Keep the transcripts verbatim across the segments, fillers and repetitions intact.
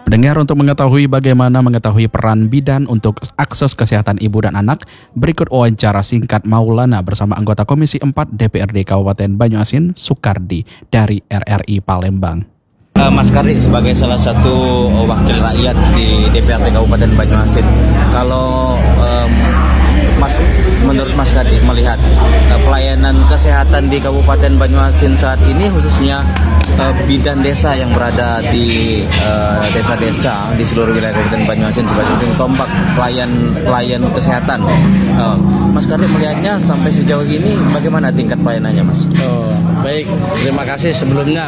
Pendengar, untuk mengetahui bagaimana mengetahui peran bidan untuk akses kesehatan ibu dan anak, berikut wawancara singkat Maulana bersama anggota Komisi empat D P R D Kabupaten Banyuasin, Sukardi, dari R R I Palembang. Mas Kardi sebagai salah satu wakil rakyat di D P R D Kabupaten Banyuasin, kalau um, Mas, menurut Mas Kardi melihat uh, pelayanan kesehatan di Kabupaten Banyuasin saat ini, khususnya uh, bidan desa yang berada di uh, desa-desa di seluruh wilayah Kabupaten Banyuasin sebagai ujung tombak pelayan pelayan kesehatan, uh, Mas Kardi melihatnya sampai sejauh ini bagaimana tingkat pelayanannya, Mas? Oh, baik, terima kasih sebelumnya.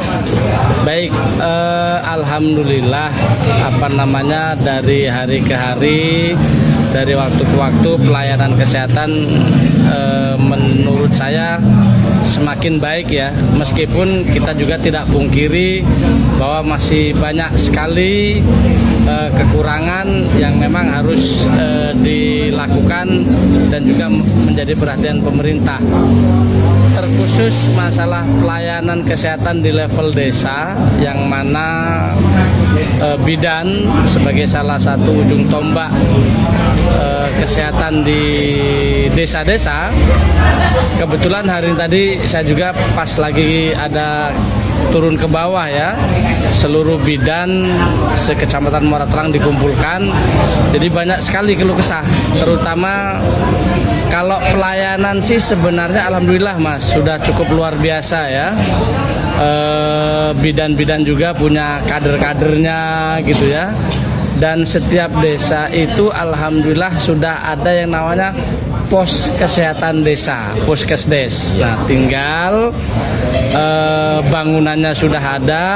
Baik, eh, alhamdulillah, apa namanya, dari hari ke hari, dari waktu ke waktu pelayanan kesehatan eh, menurut saya semakin baik ya, meskipun kita juga tidak pungkiri bahwa masih banyak sekali eh, kekurangan yang memang harus eh, dilakukan dan juga menjadi perhatian pemerintah. Terkhusus masalah pelayanan kesehatan di level desa, yang mana e, bidan sebagai salah satu ujung tombak e, kesehatan di desa-desa. Kebetulan hari tadi saya juga pas lagi ada turun ke bawah ya, seluruh bidan sekecamatan Muara Telang dikumpulkan. Jadi banyak sekali keluh kesah, terutama kalau pelayanan sih sebenarnya alhamdulillah Mas sudah cukup luar biasa ya. E, bidan-bidan juga punya kader-kadernya gitu ya. Dan setiap desa itu alhamdulillah sudah ada yang namanya pos kesehatan desa, Puskesdes. Nah, tinggal eh, bangunannya sudah ada,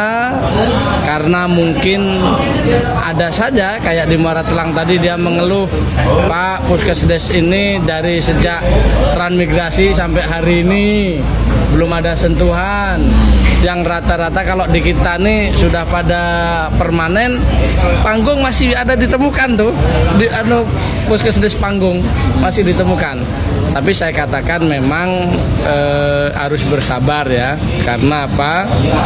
karena mungkin ada saja kayak di Muara Telang tadi dia mengeluh, Pak, Puskesdes ini dari sejak transmigrasi sampai hari ini belum ada sentuhan. Yang rata-rata kalau di kita nih sudah pada permanen, panggung masih ada ditemukan tuh di anu Puskesdes panggung masih ditemukan. Tapi saya katakan memang e, harus bersabar ya, karena apa?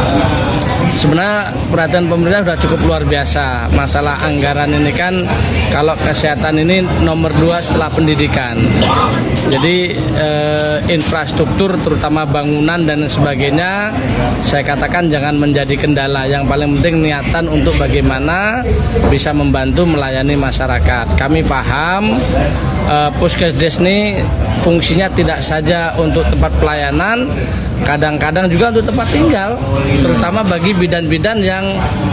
Sebenarnya perhatian pemerintah sudah cukup luar biasa. Masalah anggaran ini kan, kalau kesehatan ini nomor dua setelah pendidikan. Jadi eh, infrastruktur terutama bangunan dan sebagainya, saya katakan jangan menjadi kendala. Yang paling penting niatan untuk bagaimana bisa membantu melayani masyarakat. Kami paham eh, Puskesdes ini fungsinya tidak saja untuk tempat pelayanan, kadang-kadang juga untuk tempat tinggal, terutama bagi bidan-bidan yang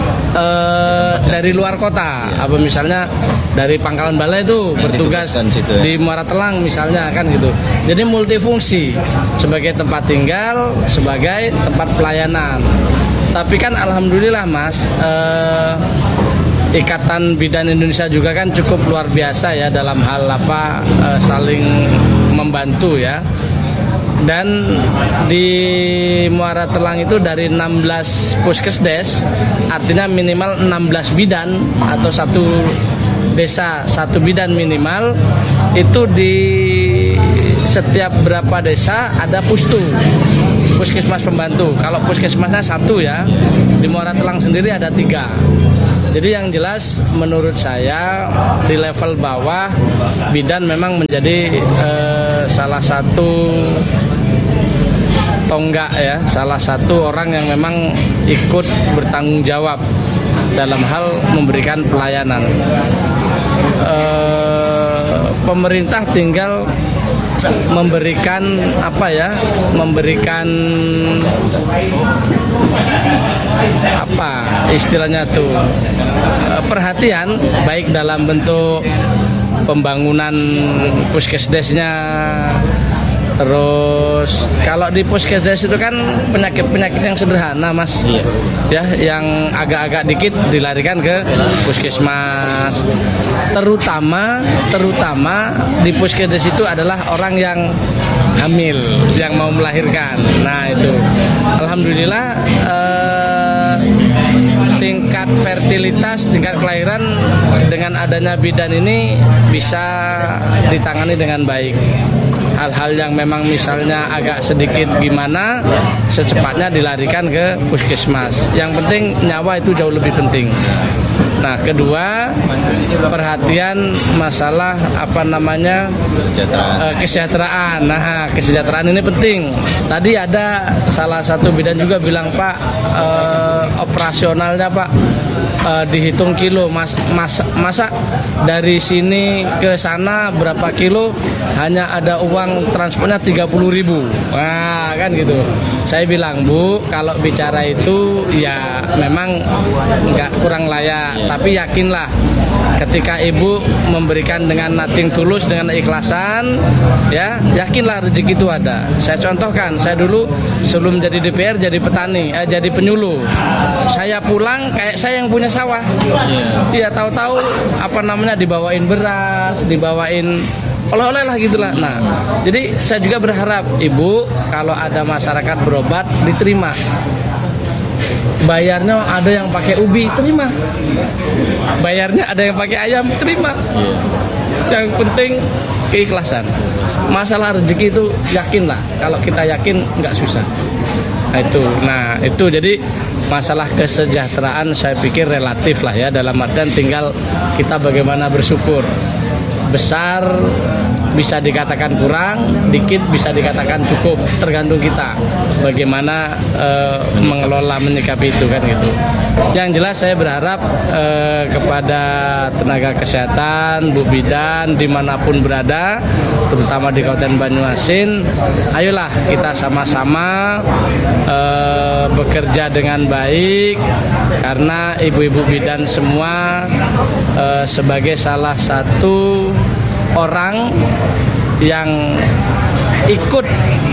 eh, dari luar kota. Apa misalnya dari Pangkalan Balai itu bertugas situ, ya, di Muara Telang misalnya kan gitu. Jadi multifungsi sebagai tempat tinggal, sebagai tempat pelayanan. Tapi kan alhamdulillah Mas, eh, Ikatan Bidan Indonesia juga kan cukup luar biasa ya dalam hal apa eh, saling membantu ya. Dan di Muara Telang itu dari enam belas Puskesdes, artinya minimal enam belas bidan atau satu desa satu bidan minimal, itu di setiap berapa desa ada pustu, puskesmas pembantu. Kalau puskesmasnya satu ya, di Muara Telang sendiri ada tiga. Jadi yang jelas menurut saya di level bawah bidan memang menjadi eh, salah satu tonggak ya, salah satu orang yang memang ikut bertanggung jawab dalam hal memberikan pelayanan. Eh, pemerintah tinggal memberikan apa ya, memberikan apa istilahnya tuh perhatian, baik dalam bentuk pembangunan puskesdesnya. Terus kalau di puskesdes itu kan penyakit-penyakit yang sederhana Mas, iya, ya, yang agak-agak dikit dilarikan ke puskesmas. Terutama, terutama di puskesdes itu adalah orang yang hamil, yang mau melahirkan. Nah itu, alhamdulillah eh, tingkat fertilitas, tingkat kelahiran dengan adanya bidan ini bisa ditangani dengan baik. Hal-hal yang memang misalnya agak sedikit gimana, secepatnya dilarikan ke puskesmas. Yang penting nyawa itu jauh lebih penting. Nah, kedua, perhatian masalah apa namanya Kesejahteraan. eh, kesejahteraan. Nah, kesejahteraan ini penting. Tadi ada salah satu bidan juga bilang, Pak, eh, operasionalnya Pak eh, dihitung kilo. Mas, mas, masa dari sini ke sana berapa kilo hanya ada uang transportnya tiga puluh ribu. Nah, kan gitu. Saya bilang, Bu, kalau bicara itu ya memang nggak kurang layak, tapi yakinlah ketika Ibu memberikan dengan nothing tulus, dengan ikhlasan, ya yakinlah rezeki itu ada. Saya contohkan, saya dulu sebelum jadi D P R jadi petani, eh, jadi penyuluh. Saya pulang kayak saya yang punya sawah. Iya, tahu-tahu apa namanya dibawain beras, dibawain oleh-oleh lah gitulah. Nah, jadi saya juga berharap Ibu kalau ada masyarakat berobat diterima. Bayarnya ada yang pakai ubi, terima. Bayarnya ada yang pakai ayam, terima. Yang penting keikhlasan. Masalah rezeki itu yakinlah. Kalau kita yakin nggak susah. Nah itu, nah itu jadi masalah kesejahteraan saya pikir relatif lah ya, dalam artian tinggal kita bagaimana bersyukur. Besar bisa dikatakan kurang, dikit bisa dikatakan cukup, tergantung kita bagaimana e, mengelola menyikapi itu kan gitu. Yang jelas saya berharap e, kepada tenaga kesehatan, Bu Bidan dimanapun berada, terutama di Kabupaten Banyuasin, ayolah kita sama-sama e, bekerja dengan baik, karena ibu-ibu bidan semua e, sebagai salah satu orang yang ikut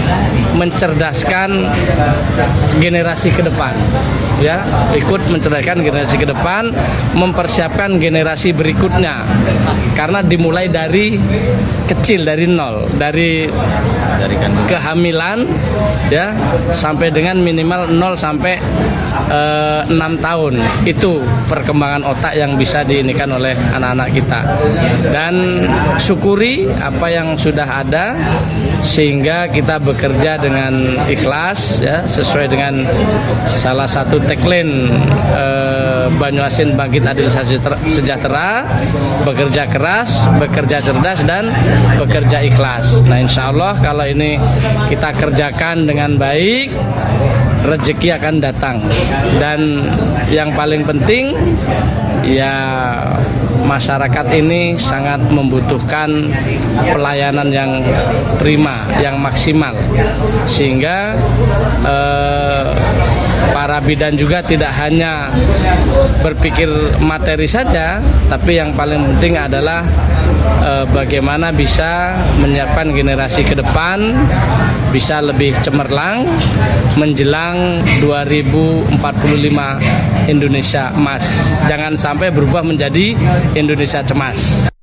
mencerdaskan generasi ke depan, ya, ikut mencerdaskan generasi ke depan, mempersiapkan generasi berikutnya, karena dimulai dari kecil, dari nol, dari Dari kandungan. kehamilan, ya, sampai dengan minimal nol sampai eh, enam tahun. Itu perkembangan otak yang bisa diinikan oleh anak-anak kita. Dan syukuri apa yang sudah ada, sehingga kita bekerja dengan ikhlas, ya, sesuai dengan salah satu tagline eh, Banyuasin Bangkit Adil Sejahtera, bekerja keras, bekerja cerdas, dan bekerja ikhlas. Nah, insya Allah kalau ini kita kerjakan dengan baik, rezeki akan datang. Dan yang paling penting, ya, masyarakat ini sangat membutuhkan pelayanan yang prima, yang maksimal, sehingga eh, para bidan juga tidak hanya berpikir materi saja, tapi yang paling penting adalah eh, bagaimana bisa menyiapkan generasi ke depan bisa lebih cemerlang menjelang dua ribu empat puluh lima Indonesia emas. Jangan sampai berubah menjadi Indonesia cemas.